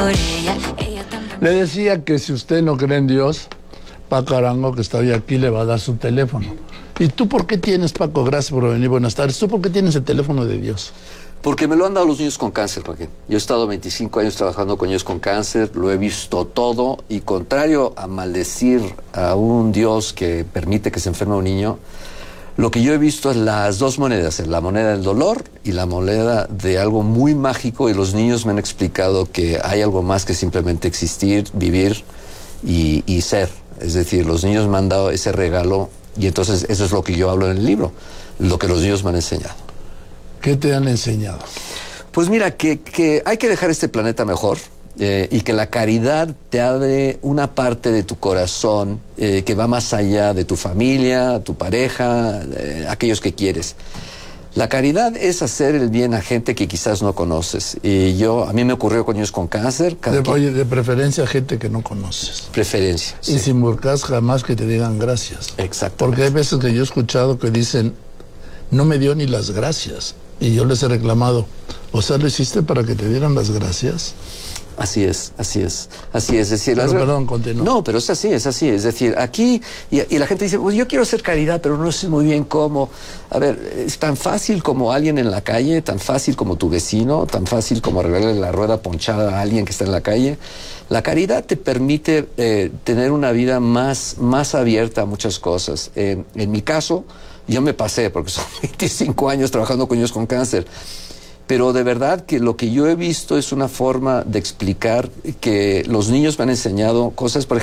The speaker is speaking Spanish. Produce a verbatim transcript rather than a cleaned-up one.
por ella, ella también. Le decía que si usted no cree en Dios, Paco Arango, que está hoy aquí, le va a dar su teléfono. ¿Y tú por qué tienes, Paco? Gracias por venir, buenas tardes. ¿Tú por qué tienes el teléfono de Dios? Porque me lo han dado los niños con cáncer, Joaquín. Yo he estado veinticinco años trabajando con niños con cáncer, lo he visto todo, y contrario a maldecir a un Dios que permite que se enferme un niño, lo que yo he visto es las dos monedas, la moneda del dolor y la moneda de algo muy mágico, y los niños me han explicado que hay algo más que simplemente existir, vivir y, y ser. Es decir, los niños me han dado ese regalo, y entonces eso es lo que yo hablo en el libro, lo que los niños me han enseñado. ¿Qué te han enseñado? Pues mira, que, que hay que dejar este planeta mejor, eh, y que la caridad te abre una parte de tu corazón eh, que va más allá de tu familia, tu pareja, eh, aquellos que quieres. La caridad es hacer el bien a gente que quizás no conoces. Y yo, a mí me ocurrió con niños con cáncer. Cada De, quien... oye, de preferencia gente que no conoces. Preferencia. Y sí. Sin buscar jamás que te digan gracias. Exacto. Porque hay veces que yo he escuchado que dicen, no me dio ni las gracias. Y yo les he reclamado, o sea, ¿lo hiciste para que te dieran las gracias? Así es, así es, así es. es decir, pero, las... perdón, continúa. No, pero es así, es así. Es decir, aquí, y, y la gente dice, pues yo quiero hacer caridad, pero no sé muy bien cómo. A ver, es tan fácil como alguien en la calle, tan fácil como tu vecino, tan fácil como arreglarle la rueda ponchada a alguien que está en la calle. La caridad te permite eh, tener una vida más, más abierta a muchas cosas. Eh, en mi caso, yo me pasé, porque son veinticinco años trabajando con niños con cáncer. Pero de verdad que lo que yo he visto es una forma de explicar que los niños me han enseñado cosas, por ejemplo,